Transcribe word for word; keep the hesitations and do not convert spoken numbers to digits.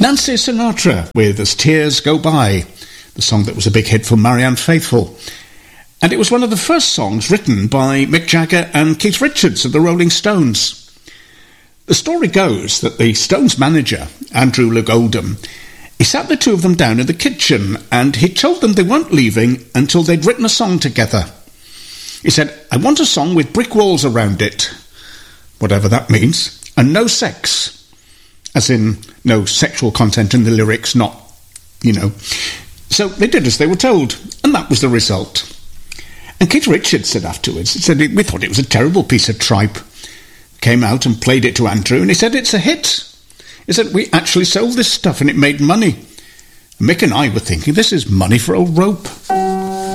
Nancy Sinatra with As Tears Go By, the song that was a big hit for Marianne Faithfull. And it was one of the first songs written by Mick Jagger and Keith Richards of the Rolling Stones. The story goes that the Stones manager, Andrew Loog Oldham, he sat the two of them down in the kitchen and he told them they weren't leaving until they'd written a song together. He said, "I want a song with brick walls around it," whatever that means, "and no sex." As in, no sexual content in the lyrics, not, you know. So they did as they were told, and that was the result. And Keith Richards said afterwards, he said, "We thought it was a terrible piece of tripe." Came out and played it to Andrew, and he said, "It's a hit." He said, "We actually sold this stuff, and it made money." And Mick and I were thinking, this is money for old rope.